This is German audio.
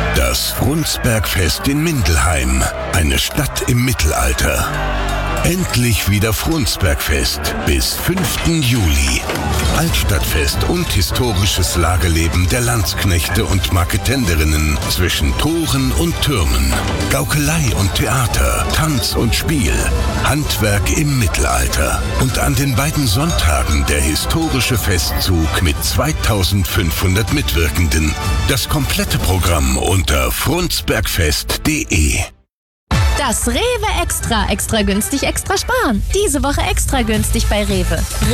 Das Frunsbergfest in Mindelheim. Eine Stadt im Mittelalter. Endlich wieder Frunsbergfest bis 5. Juli. Altstadtfest und historisches Lagerleben der Landsknechte und Marketenderinnen zwischen Toren und Türmen. Gaukelei und Theater, Tanz und Spiel, Handwerk im Mittelalter. Und an den beiden Sonntagen der historische Festzug mit 2500 Mitwirkenden. Das komplette Programm unter frunsbergfest.de. Das Rewe Extra. Extra günstig, extra sparen. Diese Woche extra günstig bei Rewe.